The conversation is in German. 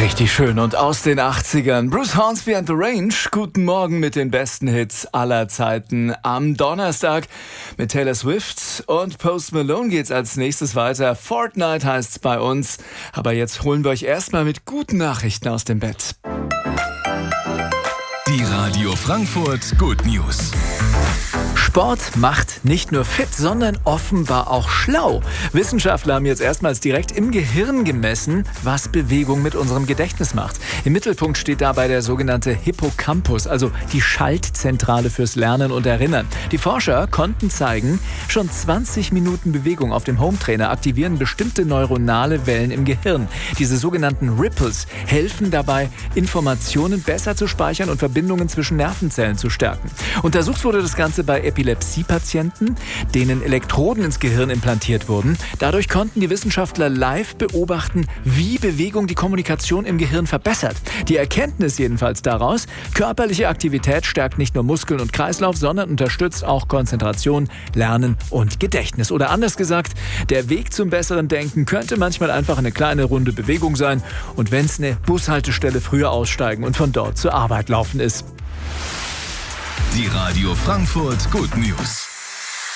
Richtig schön. Und aus den 80ern, Bruce Hornsby and the Range. Guten Morgen mit den besten Hits aller Zeiten. Am Donnerstag mit Taylor Swift und Post Malone geht's als nächstes weiter. Fortnite heißt's bei uns. Aber jetzt holen wir euch erstmal mit guten Nachrichten aus dem Bett. Die Radio Frankfurt Good News. Sport macht nicht nur fit, sondern offenbar auch schlau. Wissenschaftler haben jetzt erstmals direkt im Gehirn gemessen, was Bewegung mit unserem Gedächtnis macht. Im Mittelpunkt steht dabei der sogenannte Hippocampus, also die Schaltzentrale fürs Lernen und Erinnern. Die Forscher konnten zeigen, schon 20 Minuten Bewegung auf dem Hometrainer aktivieren bestimmte neuronale Wellen im Gehirn. Diese sogenannten Ripples helfen dabei, Informationen besser zu speichern und Verbindungen zwischen Nervenzellen zu stärken. Untersucht wurde das Ganze bei Epilepsie-Patienten, denen Elektroden ins Gehirn implantiert wurden. Dadurch konnten die Wissenschaftler live beobachten, wie Bewegung die Kommunikation im Gehirn verbessert. Die Erkenntnis jedenfalls daraus: körperliche Aktivität stärkt nicht nur Muskeln und Kreislauf, sondern unterstützt auch Konzentration, Lernen und Gedächtnis. Oder anders gesagt, der Weg zum besseren Denken könnte manchmal einfach eine kleine Runde Bewegung sein. Und wenn es eine Bushaltestelle früher aussteigen und von dort zur Arbeit laufen ist. Die Radio Frankfurt Good News.